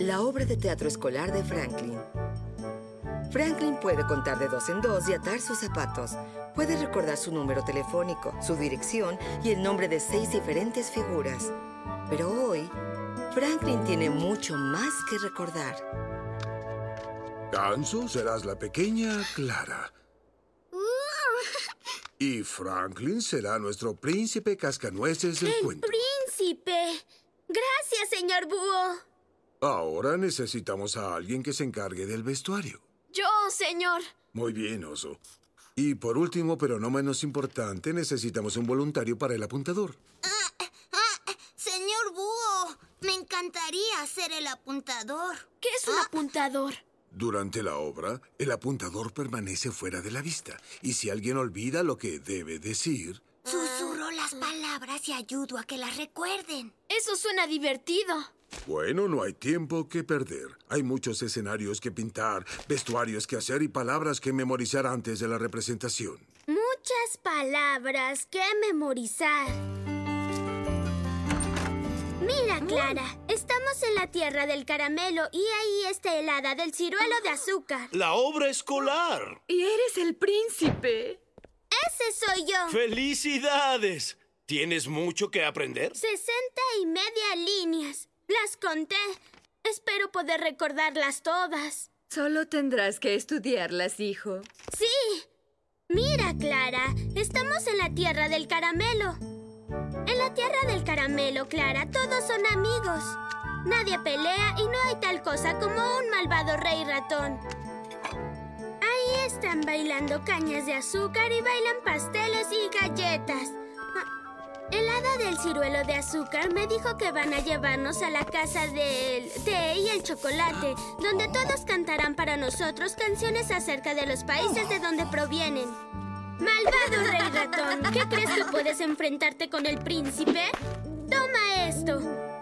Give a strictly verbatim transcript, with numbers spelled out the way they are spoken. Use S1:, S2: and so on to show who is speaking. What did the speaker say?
S1: la obra de teatro escolar de Franklin. Franklin puede contar de dos en dos y atar sus zapatos. Puede recordar su número telefónico, su dirección y el nombre de seis diferentes figuras. Pero hoy, Franklin tiene mucho más que recordar.
S2: Ganso, serás la pequeña Clara. Y Franklin será nuestro príncipe cascanueces del
S3: ¡El
S2: cuento.
S3: príncipe! Gracias, señor Búho.
S2: Ahora necesitamos a alguien que se encargue del vestuario.
S3: Yo, señor.
S2: Muy bien, oso. Y por último, pero no menos importante, necesitamos un voluntario para el apuntador.
S4: Ah, ah, señor Búho, me encantaría ser el apuntador.
S3: ¿Qué es un
S4: Ah.
S3: apuntador?
S2: Durante la obra, el apuntador permanece fuera de la vista. Y si alguien olvida lo que debe decir...
S4: Susurro las palabras y ayudo a que las recuerden.
S3: Eso suena divertido.
S2: Bueno, no hay tiempo que perder. Hay muchos escenarios que pintar, vestuarios que hacer y palabras que memorizar antes de la representación.
S3: Muchas palabras que memorizar. Mira, Clara, estamos en la tierra del caramelo y ahí está el hada del ciruelo de azúcar.
S5: ¡La obra escolar!
S6: Y eres el príncipe.
S3: ¡Ese soy yo!
S5: ¡Felicidades! ¿Tienes mucho que aprender?
S3: Sesenta y media líneas. Las conté. Espero poder recordarlas todas.
S6: Solo tendrás que estudiarlas, hijo.
S3: ¡Sí! Mira, Clara, estamos en la tierra del caramelo. En la tierra del caramelo, Clara, todos son amigos. Nadie pelea y no hay tal cosa como un malvado rey ratón. Ahí están bailando cañas de azúcar y bailan pasteles y galletas. El hada del ciruelo de azúcar me dijo que van a llevarnos a la casa del té y el chocolate, donde todos cantarán para nosotros canciones acerca de los países de donde provienen. ¡Malvado rey ratón! ¿Qué crees que puedes enfrentarte con el príncipe? ¡Toma esto!